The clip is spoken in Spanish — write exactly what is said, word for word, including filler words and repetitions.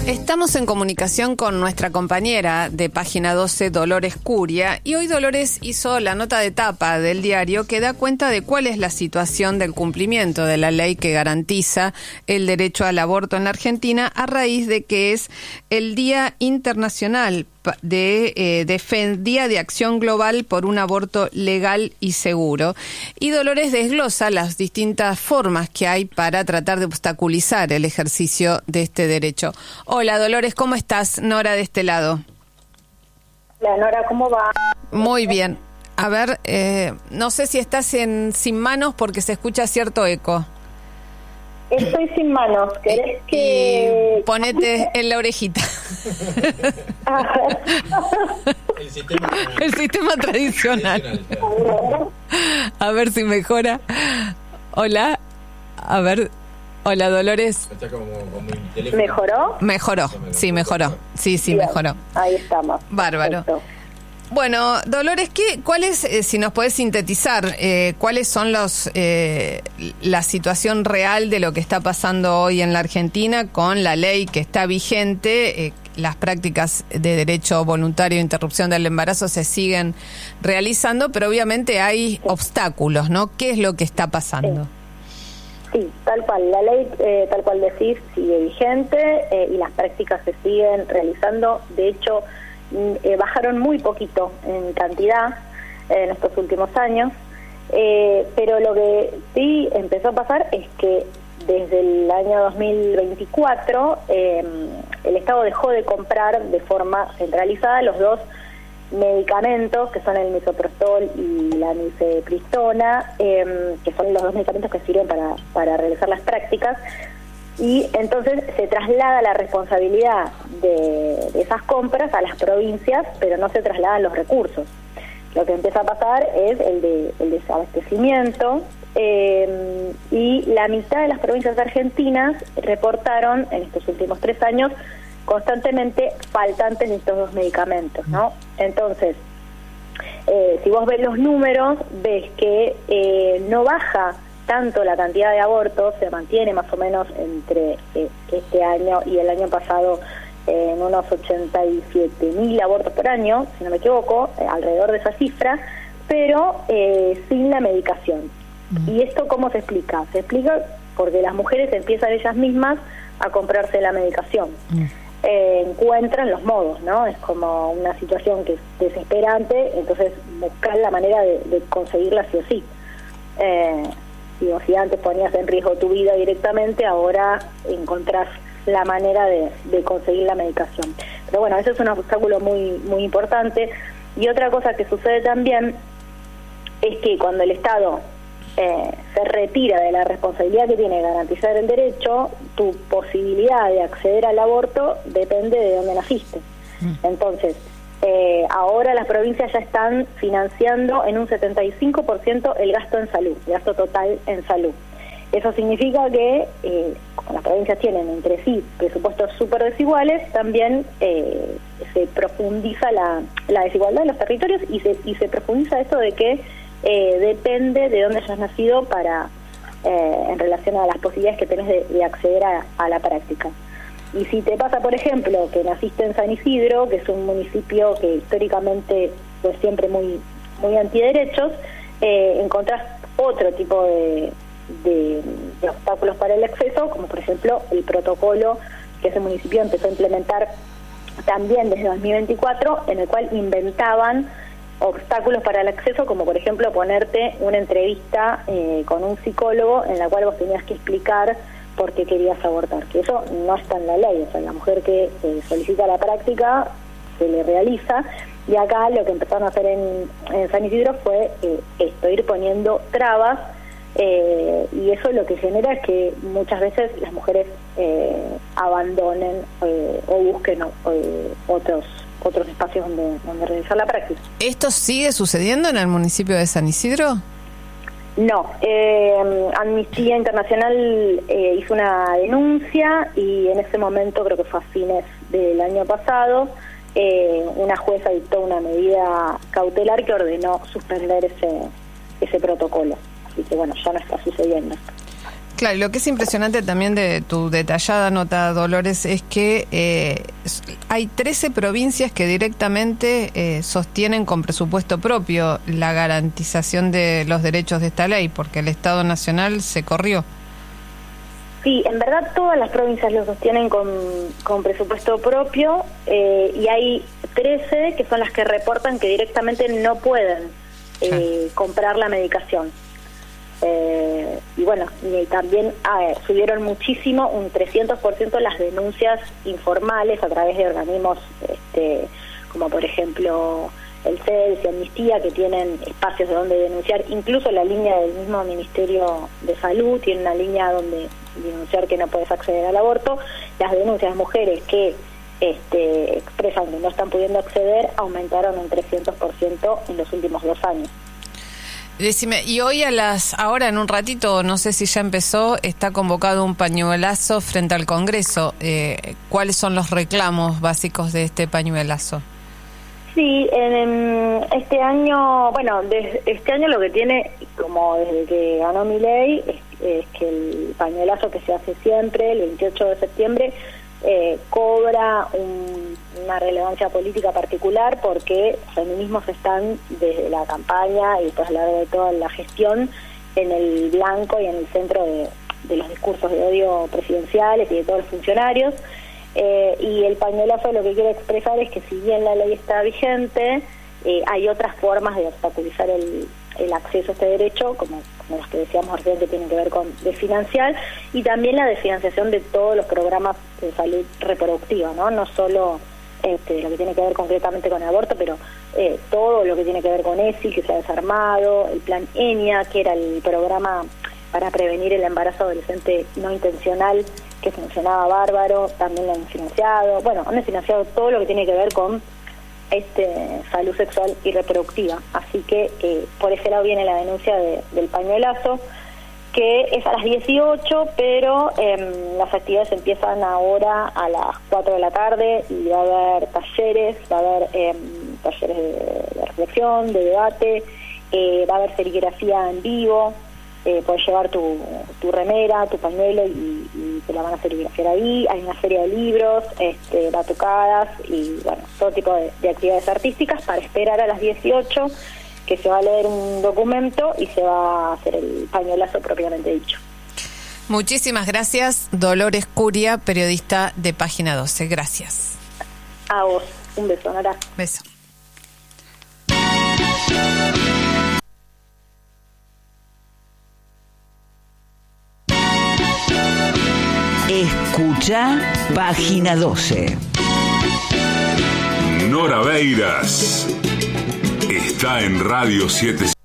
Estamos en comunicación con nuestra compañera de Página doce, Dolores Curia, y hoy Dolores hizo la nota de tapa del diario que da cuenta de cuál es la situación del cumplimiento de la ley que garantiza el derecho al aborto en la Argentina a raíz de que es el Día Internacional de eh, Defen- Día de Acción Global por un aborto legal y seguro. Y Dolores desglosa las distintas formas que hay para tratar de obstaculizar el ejercicio de este derecho. Hola Dolores, ¿cómo estás? Nora de este lado. Hola Nora, ¿cómo va? Muy bien. A ver, eh, no sé si estás en sin manos porque se escucha cierto eco. Estoy sin manos, ¿querés que...? Y ponete en la orejita. El sistema, El sistema tradicional. tradicional. A ver si mejora. Hola. A ver. Hola, Dolores. Está como, como el teléfono. ¿Mejoró? Mejoró. Sí, mejoró. Sí, sí, Bien, mejoró. Ahí estamos. Bárbaro. Perfecto. Bueno, Dolores, ¿qué, ¿cuál es, eh, si nos podés sintetizar, eh, cuáles son los eh, la situación real de lo que está pasando hoy en la Argentina con la ley que está vigente? Eh, las prácticas de derecho voluntario de interrupción del embarazo se siguen realizando, pero obviamente hay obstáculos, ¿no? ¿Qué es lo que está pasando? Sí, tal cual. La ley, eh, tal cual decís, sigue vigente eh, y las prácticas se siguen realizando. De hecho, Eh, bajaron muy poquito en cantidad eh, en estos últimos años, eh, pero lo que sí empezó a pasar es que desde el año dos mil veinticuatro eh, el Estado dejó de comprar de forma centralizada los dos medicamentos que son el misoprostol y la mifepristona, eh, que son los dos medicamentos que sirven para, para realizar las prácticas. Y entonces se traslada la responsabilidad de, de esas compras a las provincias, pero no se trasladan los recursos. Lo que empieza a pasar es el, de, el desabastecimiento, eh, y la mitad de las provincias argentinas reportaron en estos últimos tres años constantemente faltantes de estos dos medicamentos, ¿no? Entonces, eh, si vos ves los números, ves que eh, no baja tanto la cantidad de abortos, se mantiene más o menos entre eh, este año y el año pasado eh, en unos ochenta y siete mil abortos por año, si no me equivoco, eh, alrededor de esa cifra, pero eh, sin la medicación. Mm. ¿Y esto cómo se explica? Se explica porque las mujeres empiezan ellas mismas a comprarse la medicación. Mm. Eh, encuentran los modos, ¿no? Es como una situación que es desesperante, entonces buscar la manera de, de conseguirla sí o sí. Eh, Digo, si antes ponías en riesgo tu vida directamente, ahora encontrás la manera de, de conseguir la medicación. Pero bueno, eso es un obstáculo muy muy importante. Y otra cosa que sucede también es que cuando el Estado eh, se retira de la responsabilidad que tiene de garantizar el derecho, tu posibilidad de acceder al aborto depende de dónde naciste. Entonces, Eh, ahora las provincias ya están financiando en un setenta y cinco por ciento el gasto en salud, el gasto total en salud. Eso significa que, eh, como las provincias tienen entre sí presupuestos súper desiguales, también eh, se profundiza la, la desigualdad en los territorios y se, y se profundiza esto de que eh, depende de dónde hayas nacido para eh, en relación a las posibilidades que tenés de, de acceder a, a la práctica. Y si te pasa, por ejemplo, que naciste en San Isidro, que es un municipio que históricamente fue siempre muy muy antiderechos, eh, encontrás otro tipo de, de, de obstáculos para el acceso, como por ejemplo el protocolo que ese municipio empezó a implementar también desde dos mil veinticuatro, en el cual inventaban obstáculos para el acceso, como por ejemplo ponerte una entrevista eh, con un psicólogo en la cual vos tenías que explicar por qué querías abortar, que eso no está en la ley. O sea, la mujer que eh, solicita la práctica se le realiza, y acá lo que empezaron a hacer en, en San Isidro fue eh, esto, ir poniendo trabas, eh, y eso lo que genera es que muchas veces las mujeres eh, abandonen eh, o busquen eh, otros otros espacios donde, donde realizar la práctica. ¿Esto sigue sucediendo en el municipio de San Isidro? No, eh, Amnistía Internacional eh, hizo una denuncia y en ese momento, creo que fue a fines del año pasado, eh, una jueza dictó una medida cautelar que ordenó suspender ese ese protocolo. Así que bueno, ya no está sucediendo. Claro, y lo que es impresionante también de tu detallada nota, Dolores, es que eh, hay trece provincias que directamente eh, sostienen con presupuesto propio la garantización de los derechos de esta ley, porque el Estado Nacional se corrió. Sí, en verdad todas las provincias lo sostienen con, con presupuesto propio eh, y hay trece que son las que reportan que directamente no pueden eh, sí. comprar la medicación. Eh, y bueno, y también a ver, subieron muchísimo, un trescientos por ciento las denuncias informales a través de organismos este, como por ejemplo el C E D S y Amnistía, que tienen espacios de donde denunciar. Incluso la línea del mismo Ministerio de Salud tiene una línea donde denunciar que no puedes acceder al aborto. Las denuncias de mujeres que este, expresan que no están pudiendo acceder aumentaron un trescientos por ciento en los últimos dos años. Decime, y hoy a las, ahora en un ratito, no sé si ya empezó, está convocado un pañuelazo frente al Congreso. Eh, ¿Cuáles son los reclamos básicos de este pañuelazo? Sí, en este año, bueno, desde este año lo que tiene, como desde que ganó Milei, es, es que el pañuelazo que se hace siempre, el veintiocho de septiembre, eh, cobra un, una relevancia política particular porque feminismos están desde la campaña y pues a lo largo de toda la gestión en el blanco y en el centro de, de los discursos de odio presidenciales y de todos los funcionarios. Eh, y el pañuelazo lo que quiere expresar es que si bien la ley está vigente, eh, hay otras formas de obstaculizar el, el acceso a este derecho, como, como las que decíamos recién, que tienen que ver con desfinanciar, y también la desfinanciación de todos los programas de salud reproductiva, no no solo este, lo que tiene que ver concretamente con el aborto, pero eh, todo lo que tiene que ver con E S I, que se ha desarmado, el plan ENIA, que era el programa para prevenir el embarazo adolescente no intencional, que funcionaba bárbaro, también lo han financiado. Bueno, han financiado todo lo que tiene que ver con este salud sexual y reproductiva. Así que eh, por ese lado viene la denuncia de, del pañuelazo, que es a las dieciocho, pero eh, las actividades empiezan ahora a las cuatro de la tarde y va a haber talleres, va a haber eh, talleres de, de reflexión, de debate, eh, va a haber serigrafía en vivo. Eh, puedes llevar tu, tu remera, tu pañuelo y, y te la van a serigrafiar ahí. Hay una serie de libros, este, batucadas y bueno, todo tipo de, de actividades artísticas para esperar a las dieciocho, que se va a leer un documento y se va a hacer el pañuelazo propiamente dicho. Muchísimas gracias, Dolores Curia, periodista de Página doce. Gracias. A vos. Un beso, Nora. Beso. Escucha Página doce. Nora Beiras está en Radio siete.